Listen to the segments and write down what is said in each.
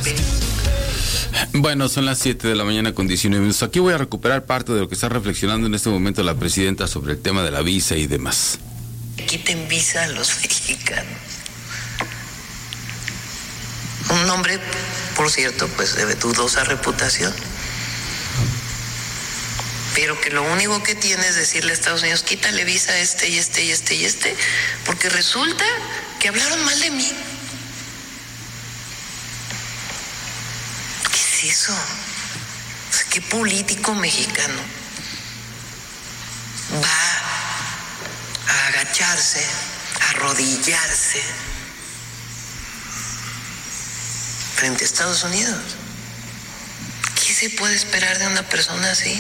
Bueno, son las 7 de la mañana con 19 minutos. Aquí voy a recuperar parte de lo que está reflexionando en este momento la presidenta sobre el tema de la visa y demás. Quiten visa a los mexicanos. Un hombre, por cierto, pues de dudosa reputación. Pero que lo único que tiene es decirle a Estados Unidos, quítale visa a este y este y este y este, porque resulta que hablaron mal de mí. ¿Qué es eso? O sea, ¿qué político mexicano va a agacharse, a arrodillarse frente a Estados Unidos? ¿Qué se puede esperar de una persona así?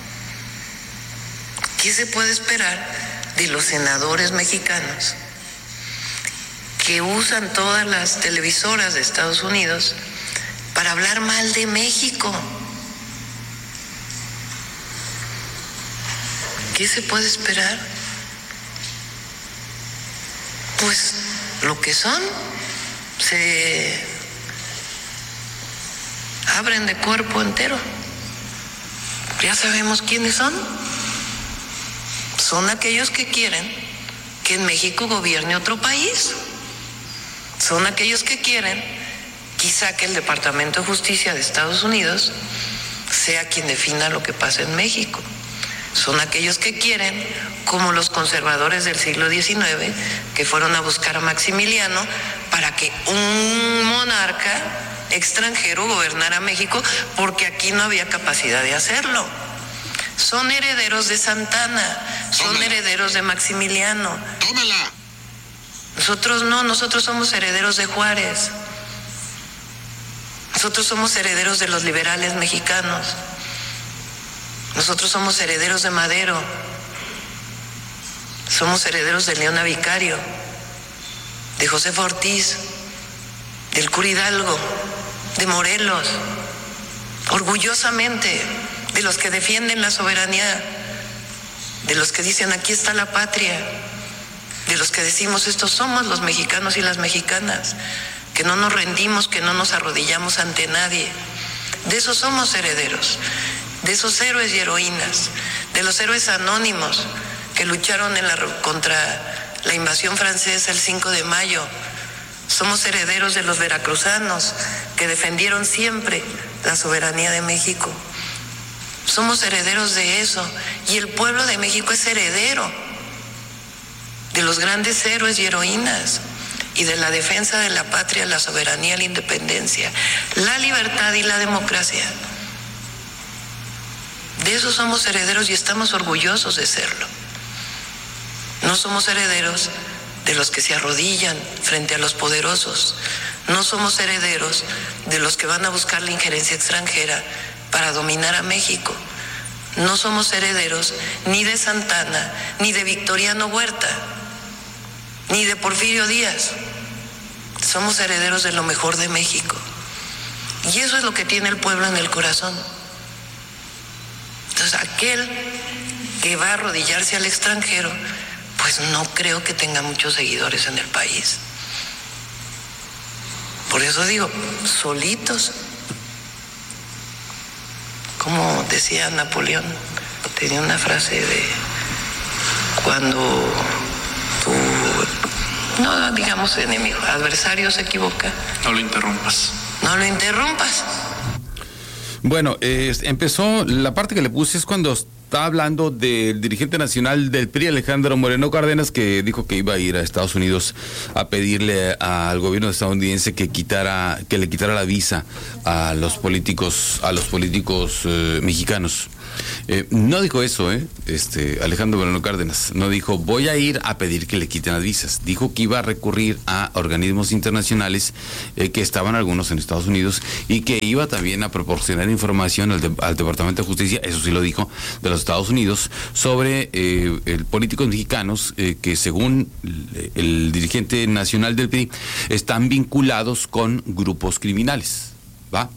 ¿Qué se puede esperar de los senadores mexicanos que usan todas las televisoras de Estados Unidos para hablar mal de México? ¿Qué se puede esperar? Pues lo que son, se abren de cuerpo entero. Ya sabemos quiénes son. Son aquellos que quieren que en México gobierne otro país. Son aquellos que quieren, quizá, que el Departamento de Justicia de Estados Unidos sea quien defina lo que pasa en México. Son aquellos que quieren, como los conservadores del siglo XIX, que fueron a buscar a Maximiliano para que un monarca extranjero gobernara México, porque aquí no había capacidad de hacerlo. Son herederos de Santana, son herederos de Maximiliano. ¡Tómala! Nosotros no, nosotros somos herederos de Juárez. Nosotros somos herederos de los liberales mexicanos. Nosotros somos herederos de Madero. Somos herederos de Leona Vicario, de Josefa Ortiz, del Cura Hidalgo, de Morelos. Orgullosamente, de los que defienden la soberanía, de los que dicen aquí está la patria, de los que decimos estos somos los mexicanos y las mexicanas, que no nos rendimos, que no nos arrodillamos ante nadie. De esos somos herederos, de esos héroes y heroínas, de los héroes anónimos que lucharon contra la invasión francesa el 5 de mayo. Somos herederos de los veracruzanos que defendieron siempre la soberanía de México. Somos herederos de eso, y el pueblo de México es heredero de los grandes héroes y heroínas y de la defensa de la patria, la soberanía, la independencia, la libertad y la democracia. De eso somos herederos y estamos orgullosos de serlo. No somos herederos de los que se arrodillan frente a los poderosos. No somos herederos de los que van a buscar la injerencia extranjera para dominar a México. No somos herederos ni de Santana, ni de Victoriano Huerta, ni de Porfirio Díaz. Somos herederos de lo mejor de México. Y eso es lo que tiene el pueblo en el corazón. Entonces, aquel que va a arrodillarse al extranjero, pues no creo que tenga muchos seguidores en el país. Por eso digo, solitos. Como decía Napoleón, tenía una frase de cuando tu, no digamos enemigo, adversario se equivoca, No lo interrumpas. no lo interrumpas. Bueno, empezó, la parte que le puse es cuando está hablando del dirigente nacional del PRI, Alejandro Moreno Cárdenas, que dijo que iba a ir a Estados Unidos a pedirle al gobierno estadounidense que le quitara la visa a los políticos mexicanos. No dijo eso, Alejandro Moreno Cárdenas. No dijo, voy a ir a pedir que le quiten las visas. Dijo que iba a recurrir a organismos internacionales, que estaban algunos en Estados Unidos, y que iba también a proporcionar información al Departamento de Justicia, eso sí lo dijo, de los Estados Unidos, sobre políticos mexicanos que, según el dirigente nacional del PRI, están vinculados con grupos criminales, ¿va?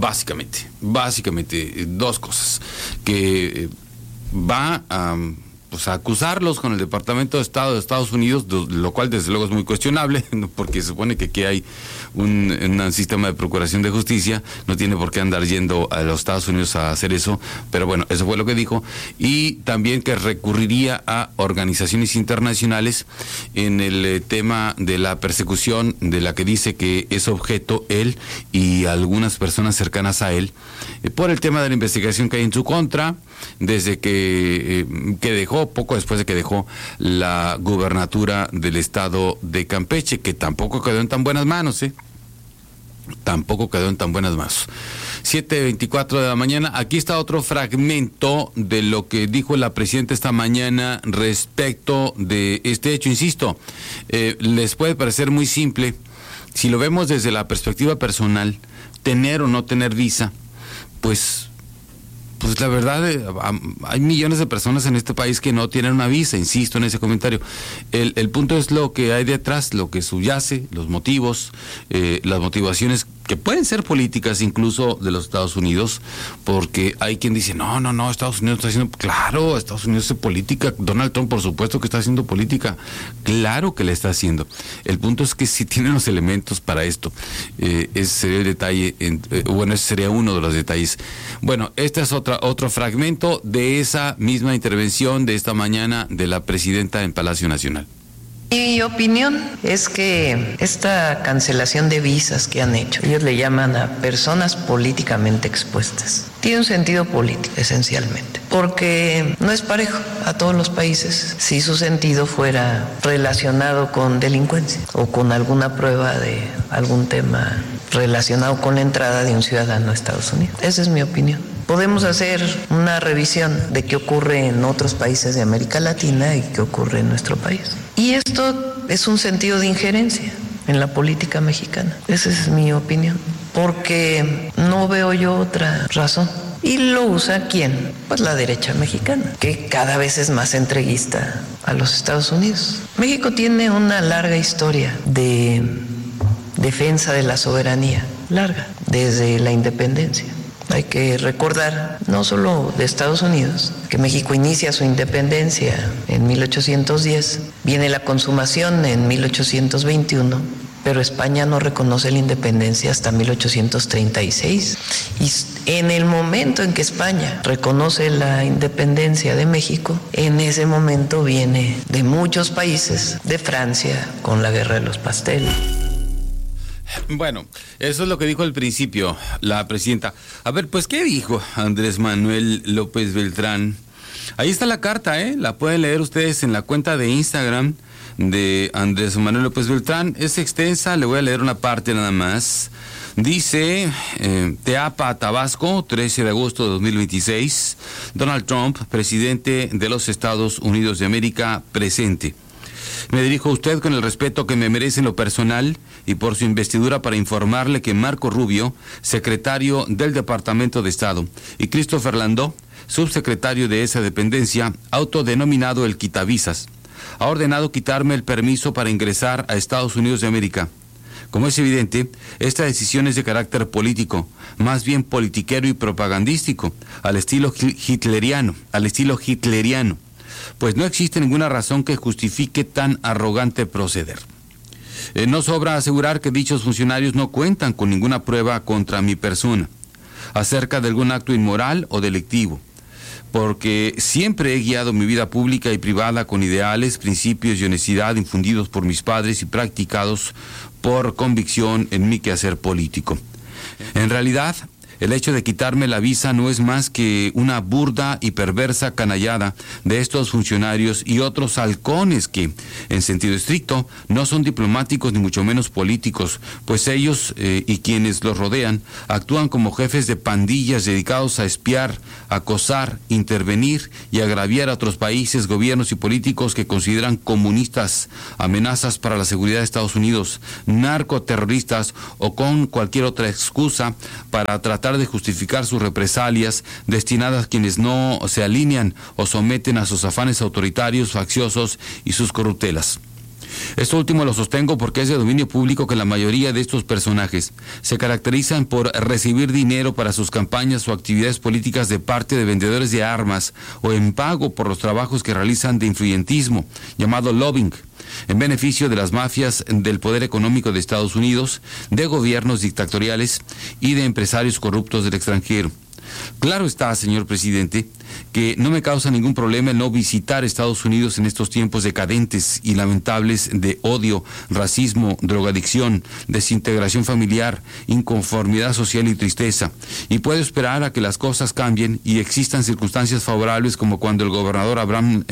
Básicamente, dos cosas, que va a pues a acusarlos con el Departamento de Estado de Estados Unidos, lo cual desde luego es muy cuestionable, porque se supone que aquí hay un sistema de procuración de justicia, no tiene por qué andar yendo a los Estados Unidos a hacer eso, pero bueno, eso fue lo que dijo, y también que recurriría a organizaciones internacionales en el tema de la persecución de la que dice que es objeto él y algunas personas cercanas a él, por el tema de la investigación que hay en su contra, desde que dejó, poco después de que dejó la gubernatura del estado de Campeche, que tampoco quedó en tan buenas manos, tampoco quedó en tan buenas manos. 7:24 de la mañana, aquí está otro fragmento de lo que dijo la presidenta esta mañana respecto de este hecho. Insisto, les puede parecer muy simple, si lo vemos desde la perspectiva personal, tener o no tener visa, pues la verdad, hay millones de personas en este país que no tienen una visa, insisto en ese comentario. El punto es lo que hay detrás, lo que subyace, los motivos, las motivaciones que pueden ser políticas incluso de los Estados Unidos, porque hay quien dice, no, Estados Unidos está haciendo, claro, Estados Unidos hace política, Donald Trump por supuesto que está haciendo política, claro que la está haciendo. El punto es que si tienen los elementos para esto, ese sería el detalle, ese sería uno de los detalles. Bueno, este es otro fragmento de esa misma intervención de esta mañana de la presidenta en Palacio Nacional. Mi opinión es que esta cancelación de visas que han hecho, ellos le llaman a personas políticamente expuestas, tiene un sentido político esencialmente, porque no es parejo a todos los países si su sentido fuera relacionado con delincuencia o con alguna prueba de algún tema relacionado con la entrada de un ciudadano a Estados Unidos. Esa es mi opinión. Podemos hacer una revisión de qué ocurre en otros países de América Latina y qué ocurre en nuestro país. Y esto es un sentido de injerencia en la política mexicana. Esa es mi opinión. Porque no veo yo otra razón. ¿Y lo usa quién? Pues la derecha mexicana, que cada vez es más entreguista a los Estados Unidos. México tiene una larga historia de defensa de la soberanía, larga, desde la independencia. Hay que recordar, no solo de Estados Unidos, que México inicia su independencia en 1810, viene la consumación en 1821, pero España no reconoce la independencia hasta 1836. Y en el momento en que España reconoce la independencia de México, en ese momento viene de muchos países, de Francia, con la Guerra de los Pasteles. Bueno, eso es lo que dijo al principio la presidenta. A ver, pues, ¿qué dijo Andrés Manuel López Beltrán? Ahí está la carta, la pueden leer ustedes en la cuenta de Instagram de Andrés Manuel López Beltrán. Es extensa, le voy a leer una parte nada más. Dice, Teapa, Tabasco, 13 de agosto de 2026, Donald Trump, presidente de los Estados Unidos de América, presente. Me dirijo a usted con el respeto que me merece en lo personal y por su investidura para informarle que Marco Rubio, secretario del Departamento de Estado, y Christopher Landó, subsecretario de esa dependencia, autodenominado el quitavisas, ha ordenado quitarme el permiso para ingresar a Estados Unidos de América. Como es evidente, esta decisión es de carácter político, más bien politiquero y propagandístico, al estilo hitleriano, pues no existe ninguna razón que justifique tan arrogante proceder. No sobra asegurar que dichos funcionarios no cuentan con ninguna prueba contra mi persona, acerca de algún acto inmoral o delictivo, porque siempre he guiado mi vida pública y privada con ideales, principios y honestidad infundidos por mis padres y practicados por convicción en mi quehacer político. En realidad, el hecho de quitarme la visa no es más que una burda y perversa canallada de estos funcionarios y otros halcones que, en sentido estricto, no son diplomáticos ni mucho menos políticos, pues ellos y quienes los rodean actúan como jefes de pandillas dedicados a espiar, acosar, intervenir y agraviar a otros países, gobiernos y políticos que consideran comunistas, amenazas para la seguridad de Estados Unidos, narcoterroristas o con cualquier otra excusa para tratar de justificar sus represalias destinadas a quienes no se alinean o someten a sus afanes autoritarios, facciosos y sus corruptelas. Esto último lo sostengo porque es de dominio público que la mayoría de estos personajes se caracterizan por recibir dinero para sus campañas o actividades políticas de parte de vendedores de armas o en pago por los trabajos que realizan de influyentismo, llamado lobbying, en beneficio de las mafias del poder económico de Estados Unidos, de gobiernos dictatoriales y de empresarios corruptos del extranjero. Claro está, señor presidente, que no me causa ningún problema el no visitar Estados Unidos en estos tiempos decadentes y lamentables de odio, racismo, drogadicción, desintegración familiar, inconformidad social y tristeza. Y puedo esperar a que las cosas cambien y existan circunstancias favorables como cuando gobernaron,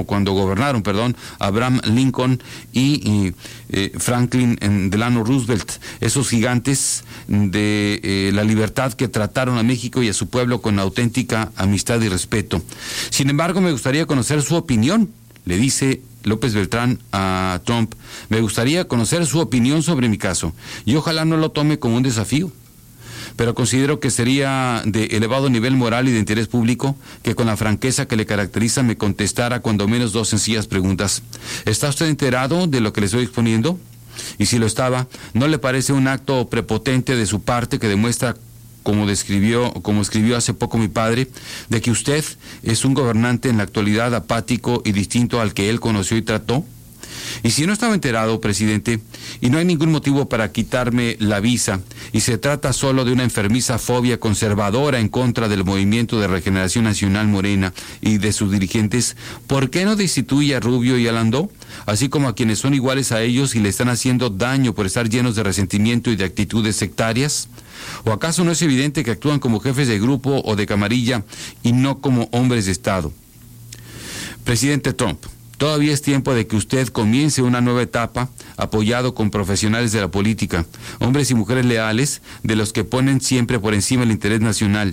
Abraham Lincoln y Franklin Delano Roosevelt, esos gigantes de la libertad que trataron a México y a su pueblo con auténtica amistad y respeto. Sin embargo, me gustaría conocer su opinión, le dice López Beltrán a Trump. Me gustaría conocer su opinión sobre mi caso y ojalá no lo tome como un desafío, pero considero que sería de elevado nivel moral y de interés público que con la franqueza que le caracteriza me contestara cuando menos 2 sencillas preguntas. ¿Está usted enterado de lo que le estoy exponiendo? Y si lo estaba, ¿no le parece un acto prepotente de su parte que demuestra, como escribió hace poco mi padre, de que usted es un gobernante en la actualidad apático y distinto al que él conoció y trató? Y si no estaba enterado, presidente, y no hay ningún motivo para quitarme la visa, y se trata solo de una enfermiza fobia conservadora en contra del Movimiento de Regeneración Nacional Morena y de sus dirigentes, ¿por qué no destituye a Rubio y a Landó, así como a quienes son iguales a ellos y le están haciendo daño por estar llenos de resentimiento y de actitudes sectarias? ¿O acaso no es evidente que actúan como jefes de grupo o de camarilla y no como hombres de Estado? Presidente Trump, todavía es tiempo de que usted comience una nueva etapa apoyado con profesionales de la política, hombres y mujeres leales, de los que ponen siempre por encima el interés nacional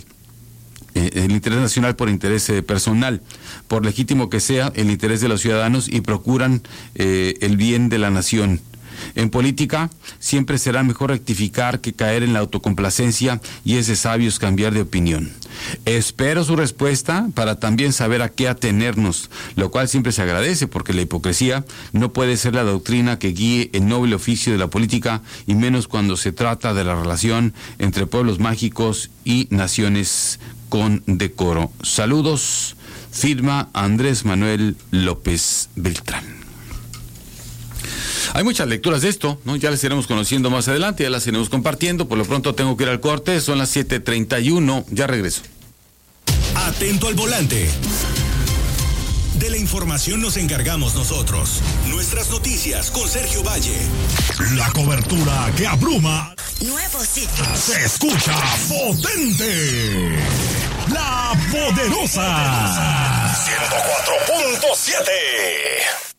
por interés personal, por legítimo que sea el interés de los ciudadanos, y procuran el bien de la nación. En política siempre será mejor rectificar que caer en la autocomplacencia, y es de sabios cambiar de opinión. Espero su respuesta para también saber a qué atenernos, lo cual siempre se agradece porque la hipocresía no puede ser la doctrina que guíe el noble oficio de la política, y menos cuando se trata de la relación entre pueblos mágicos y naciones con decoro. Saludos, firma Andrés Manuel López Beltrán. Hay muchas lecturas de esto, ¿no? Ya las iremos conociendo más adelante, ya las iremos compartiendo. Por lo pronto tengo que ir al corte, son las 7:31, ya regreso. Atento al volante. De la información nos encargamos nosotros. Nuestras noticias con Sergio Valle. La cobertura que abruma. Nuevo sitio. Se escucha potente. La Poderosa. 104.7.